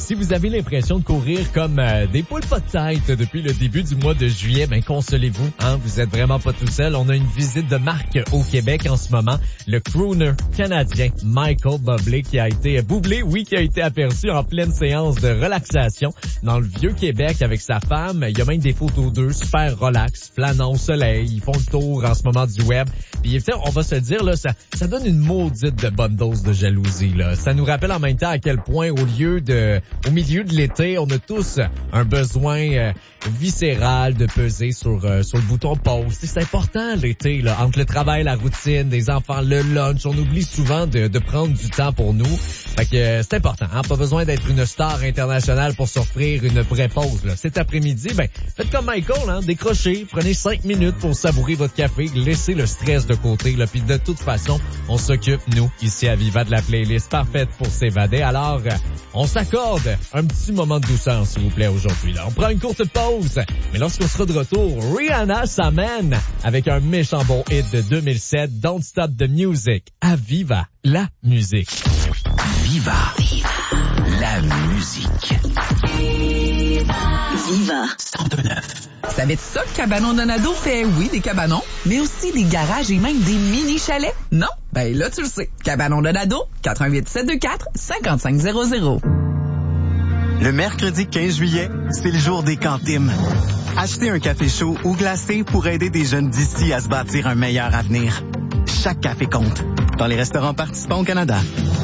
Si vous avez l'impression de courir comme des poules pas de tête depuis le début du mois de juillet, ben consolez-vous, hein, vous êtes vraiment pas tout seul. On a une visite de marque au Québec en ce moment. Le crooner canadien Michael Bublé qui a été aperçu en pleine séance de relaxation dans le Vieux-Québec avec sa femme. Il y a même des photos d'eux super relax, flânant au soleil. Ils font le tour en ce moment du web. Puis on va se dire, là, ça donne une maudite de bonne dose de jalousie, là. Ça nous rappelle en même temps à quel point au milieu de l'été, on a tous un besoin viscéral de peser sur le bouton pause. C'est important l'été, là, entre le travail, la routine, des enfants, le lunch. On oublie souvent de prendre du temps pour nous. Fait que c'est important, hein? Pas besoin d'être une star internationale pour s'offrir une vraie pause, là. Cet après-midi, faites comme Michael, hein? Décrochez, prenez 5 minutes pour savourer votre café, laissez le stress de côté, là. Puis de toute façon, on s'occupe, nous, ici à Viva, de la playlist parfaite pour s'évader. Alors, on s'accorde un petit moment de douceur, s'il vous plaît, aujourd'hui, là. On prend une courte pause, mais lorsqu'on sera de retour, Rihanna s'amène avec un méchant bon hit de 2007, Don't Stop the Music, à Viva, la musique. Viva, la musique. Viva 102.9. Savais-tu ça que Cabanon Donado fait, oui, des cabanons, mais aussi des garages et même des mini-chalets? Non? Ben là, tu le sais. Cabanon Donado, 418-724-5500. Le mercredi 15 juillet, c'est le jour des cantines. Achetez un café chaud ou glacé pour aider des jeunes d'ici à se bâtir un meilleur avenir. Chaque café compte. Dans les restaurants participants au Canada.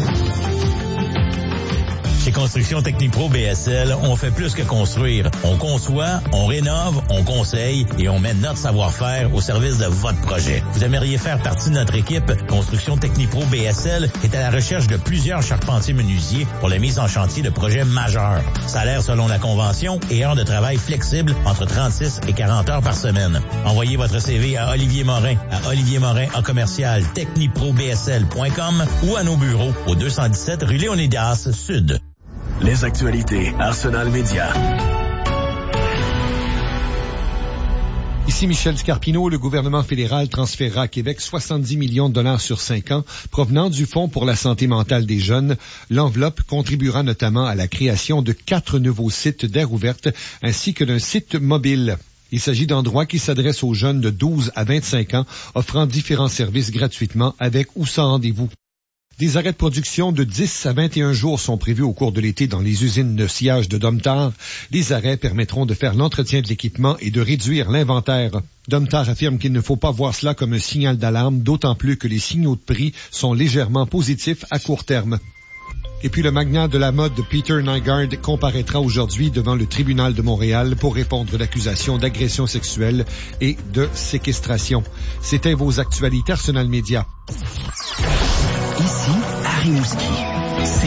Chez Construction Technipro BSL, on fait plus que construire. On conçoit, on rénove, on conseille et on met notre savoir-faire au service de votre projet. Vous aimeriez faire partie de notre équipe? Construction Technipro BSL est à la recherche de plusieurs charpentiers menuisiers pour la mise en chantier de projets majeurs. Salaire selon la convention et heures de travail flexibles entre 36 et 40 heures par semaine. Envoyez votre CV à Olivier Morin, à oliviermorin@techniprobsl.com ou à nos bureaux au 217 rue Léonidas Sud. Les actualités Arsenal Média. Ici Michel Scarpino. Le gouvernement fédéral transférera à Québec 70 millions de dollars sur 5 ans provenant du Fonds pour la santé mentale des jeunes. L'enveloppe contribuera notamment à la création de 4 nouveaux sites d'aire ouverte ainsi que d'un site mobile. Il s'agit d'endroits qui s'adressent aux jeunes de 12 à 25 ans, offrant différents services gratuitement avec ou sans rendez-vous. Des arrêts de production de 10 à 21 jours sont prévus au cours de l'été dans les usines de sciage de Domtar. Les arrêts permettront de faire l'entretien de l'équipement et de réduire l'inventaire. Domtar affirme qu'il ne faut pas voir cela comme un signal d'alarme, d'autant plus que les signaux de prix sont légèrement positifs à court terme. Et puis le magnat de la mode Peter Nygaard comparaîtra aujourd'hui devant le tribunal de Montréal pour répondre d'accusations d'agression sexuelle et de séquestration. C'était vos actualités Arsenal Média. Ici, à Rimouski.